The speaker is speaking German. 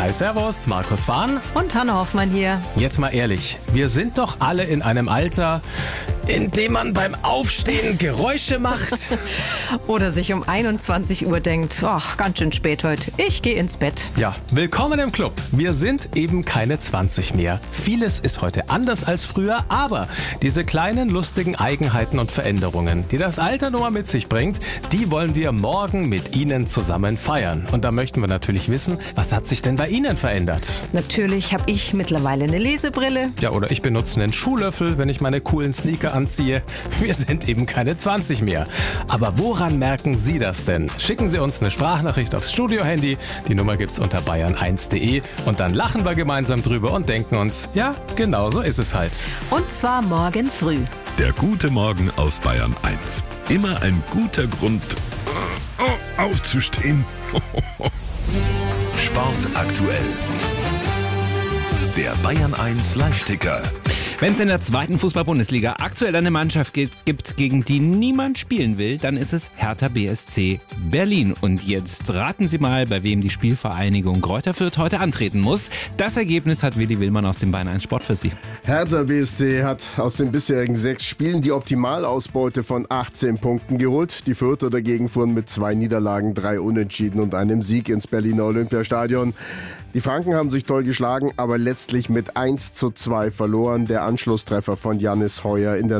Hi, servus, Markus Fahn. Und Hanne Hoffmann hier. Jetzt mal ehrlich, wir sind doch alle in einem Alter, in dem man beim Aufstehen Geräusche macht. Oder sich um 21 Uhr denkt, ach, ganz schön spät heute, ich gehe ins Bett. Ja, willkommen im Club. Wir sind eben keine 20 mehr. Vieles ist heute anders als früher, aber diese kleinen lustigen Eigenheiten und Veränderungen, die das Alter nun mal mit sich bringt, die wollen wir morgen mit Ihnen zusammen feiern. Und da möchten wir natürlich wissen, was hat sich denn bei Ihnen verändert? Natürlich habe ich mittlerweile eine Lesebrille. Ja, oder ich benutze einen Schuhlöffel, wenn ich meine coolen Sneaker anziehe. Wir sind eben keine 20 mehr. Aber woran merken Sie das denn? Schicken Sie uns eine Sprachnachricht aufs Studio-Handy. Die Nummer gibt's unter bayern1.de. Und dann lachen wir gemeinsam drüber und denken uns, ja, genau so ist es halt. Und zwar morgen früh. Der gute Morgen auf Bayern 1. Immer ein guter Grund, aufzustehen. Sport aktuell. Der Bayern 1 Live-Ticker. Wenn es in der zweiten Fußball-Bundesliga aktuell eine Mannschaft gibt, gegen die niemand spielen will, dann ist es Hertha BSC Berlin. Und jetzt raten Sie mal, bei wem die Spielvereinigung Greuther Fürth heute antreten muss. Das Ergebnis hat Willi Willmann aus dem Bayern 1 Sport für Sie. Hertha BSC hat aus den bisherigen 6 Spielen die Optimalausbeute von 18 Punkten geholt. Die Fürther dagegen fuhren mit 2 Niederlagen, 3 Unentschieden und einem Sieg ins Berliner Olympiastadion. Die Franken haben sich toll geschlagen, aber letztlich mit 1:2 verloren. Der Anschlusstreffer von Jannis Heuer in der